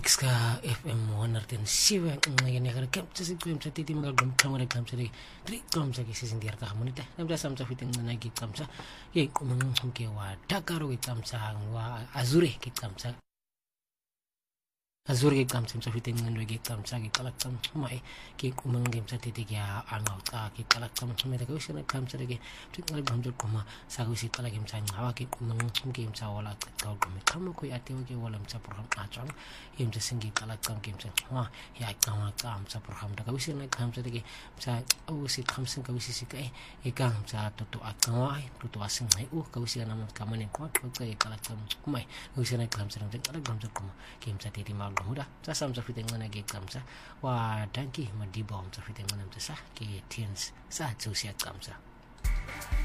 Mix ka FM 107 ngayon ya ka sa sikwem sa titi mga gumtang kam sa kam sa kisindir ka hamunita namda sam sa fitin na gi kam sa ye kumang ke wa dakaro gi kam sa wa azure ki kam sa azure ki kam sa fitin ngando gi kam sa gi kalak kam mai ki kumang game sa titi ya angaw ka ki kalak kam mai da kawis na kam sa gi tikngal gam jor kuma sa ko si kalak game sa ngawa ki kumang game sa wala ka gum kam ko ati gi wala sa program achang yem sa singi kalak kam game sa wa ya kam sa program da kawis na kam sa gi sa o si kam sa kawis si ka e kam sa to akawa to asing ai o kawis na kam ne ko ka kalak kam mai kawis na kam sa kalak gam jor kuma game sa titi muda sa sam sa fitin ngana gi kam sa wa danki ma di bom sa fitin ngana sa ki tins sa so sia kam sa